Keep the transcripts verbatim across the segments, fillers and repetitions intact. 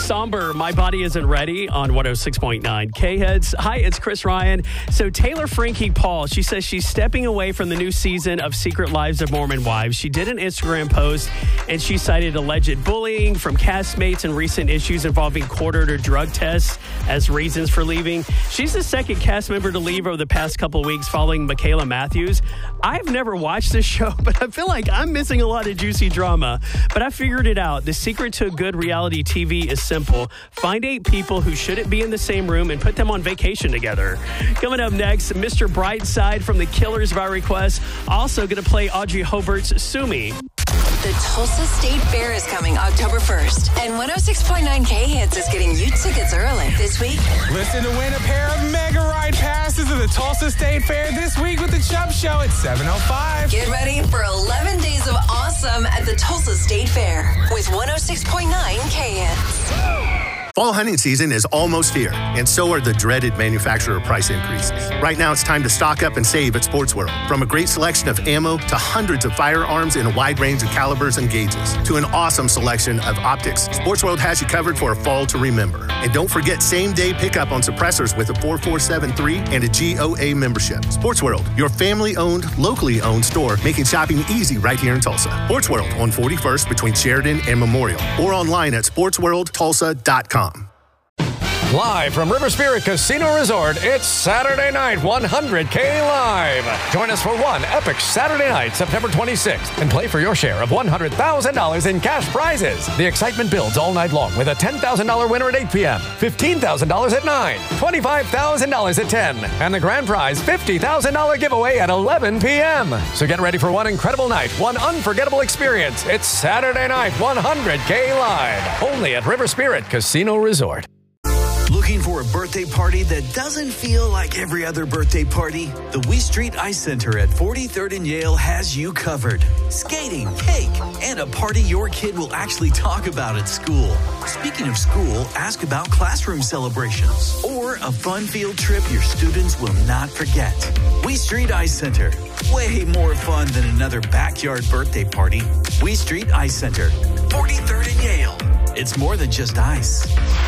somber My Body Isn't Ready on one oh six point nine K-Heads. Hi, it's Chris Ryan. So Taylor Frankie Paul, she says she's stepping away from the new season of Secret Lives of Mormon Wives. She did an Instagram post, and she cited alleged bullying from castmates and recent issues involving court-ordered drug tests as reasons for leaving. She's the second cast member to leave over the past couple of weeks following Michaela Matthews. I've never watched this show, but I feel like I'm missing a lot of juicy drama. But I figured it out. The secret to a good reality T V is simple. Find eight people who shouldn't be in the same room and put them on vacation together. Coming up next, Mister Brightside from The Killers by Request. Also going to play Audrey Hobart's Sue Me. The Tulsa State Fair is coming October first, and one oh six point nine K-Hits is getting you tickets early this week. Listen to win a pair of Mega Ride passes to the Tulsa State Fair this week with the Chubb Show at seven oh five. Get ready for eleven days of awesome at the Tulsa State Fair with one oh six point nine K-Hits. Fall hunting season is almost here, and so are the dreaded manufacturer price increases. Right now, it's time to stock up and save at Sports World. From a great selection of ammo to hundreds of firearms in a wide range of calibers and gauges to an awesome selection of optics, Sports World has you covered for a fall to remember. And don't forget same-day pickup on suppressors with a four four seven three and a G O A membership. Sports World, your family-owned, locally owned store, making shopping easy right here in Tulsa. Sports World on forty-first between Sheridan and Memorial, or online at sports world tulsa dot com. Live from River Spirit Casino Resort, it's Saturday night one hundred K Live. Join us for one epic Saturday night, September twenty-sixth, and play for your share of one hundred thousand dollars in cash prizes. The excitement builds all night long with a ten thousand dollars winner at eight p.m., fifteen thousand dollars at nine, twenty-five thousand dollars at ten, and the grand prize fifty thousand dollars giveaway at eleven p.m. So get ready for one incredible night, one unforgettable experience. It's Saturday night one hundred K Live, only at River Spirit Casino Resort. Looking for a birthday party that doesn't feel like every other birthday party? The We Street Ice Center at forty-third and Yale has you covered. Skating, cake, and a party your kid will actually talk about at school. Speaking of school, ask about classroom celebrations or a fun field trip your students will not forget. We Street Ice Center. Way more fun than another backyard birthday party. We Street Ice Center, forty-third and Yale. It's more than just ice.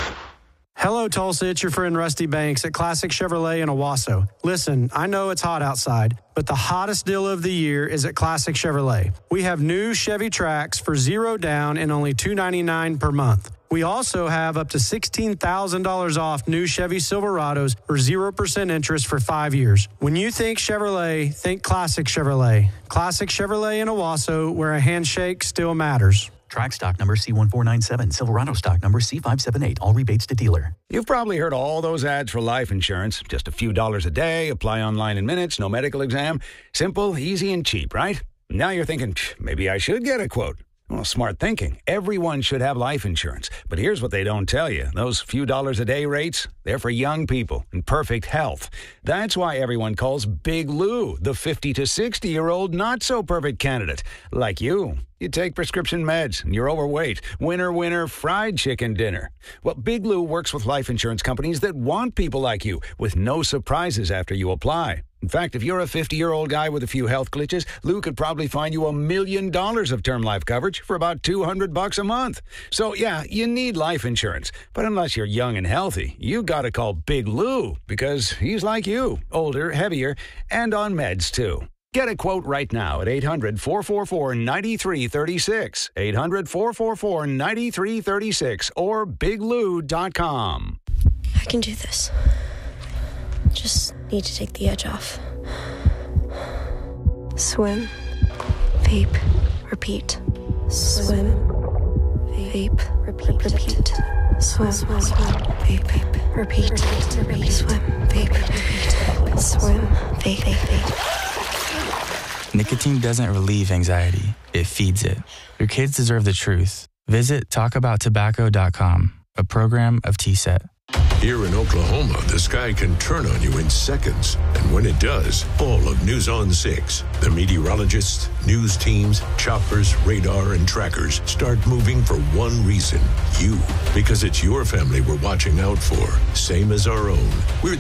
Hello, Tulsa. It's your friend Rusty Banks at Classic Chevrolet in Owasso. Listen, I know it's hot outside, but the hottest deal of the year is at Classic Chevrolet. We have new Chevy Trax for zero down and only two hundred ninety-nine dollars per month. We also have up to sixteen thousand dollars off new Chevy Silverados for zero percent interest for five years. When you think Chevrolet, think Classic Chevrolet. Classic Chevrolet in Owasso, where a handshake still matters. Track stock number C one four nine seven. Silverado stock number C five seven eight. All rebates to dealer. You've probably heard all those ads for life insurance. Just a few dollars a day, apply online in minutes, no medical exam. Simple, easy, and cheap, right? Now you're thinking, maybe I should get a quote. Well, smart thinking. Everyone should have life insurance. But here's what they don't tell you. Those few dollars a day rates, they're for young people in perfect health. That's why everyone calls Big Lou the fifty to sixty-year-old not-so-perfect candidate. Like you. You take prescription meds, and you're overweight. Winner, winner, fried chicken dinner. Well, Big Lou works with life insurance companies that want people like you, with no surprises after you apply. In fact, if you're a fifty-year-old guy with a few health glitches, Lou could probably find you a million dollars of term life coverage for about two hundred bucks a month. So, yeah, you need life insurance. But unless you're young and healthy, you gotta call Big Lou, because he's like you, older, heavier, and on meds, too. Get a quote right now at eight hundred, four four four, nine three three six, eight hundred, four four four, nine three three six, or big lou dot com. I can do this. Just need to take the edge off. Swim, vape, repeat. Swim, vape, repeat. repeat. Swim, swim, vape, vape, repeat. repeat. Swim, vape, repeat. Swim, vape, vape. Nicotine doesn't relieve anxiety, it feeds it. Your kids deserve the truth. Visit talk about tobacco dot com, a program of T S E T. Here in Oklahoma, the sky can turn on you in seconds. And when it does, all of News on six, the meteorologists, news teams, choppers, radar, and trackers start moving for one reason. You. Because it's your family we're watching out for. Same as our own. We're